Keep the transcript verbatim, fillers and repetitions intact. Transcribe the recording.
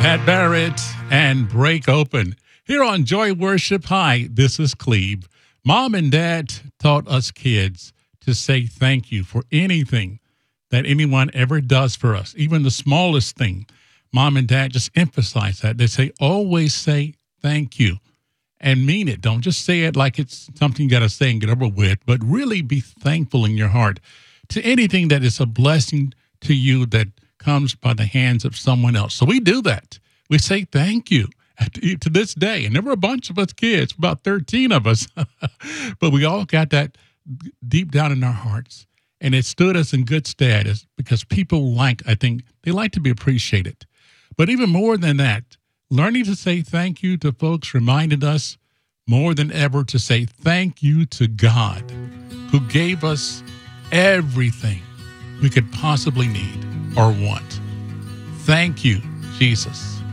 Pat Barrett and Break Open. Here on Joy Worship. Hi, this is Cleve. Mom and Dad taught us kids to say thank you for anything that anyone ever does for us, even the smallest thing. Mom and Dad just emphasize that. They say, always say thank you and mean it. Don't just say it like it's something you got to say and get over with, but really be thankful in your heart to anything that is a blessing to you that comes by the hands of someone else. So we do that. We say thank you to this day. And there were a bunch of us kids, about thirteen of us, but we all got that deep down in our hearts. And it stood us in good stead as, because people like, I think, they like to be appreciated. But even more than that, learning to say thank you to folks reminded us more than ever to say thank you to God, who gave us everything we could possibly need or want. Thank you, Jesus.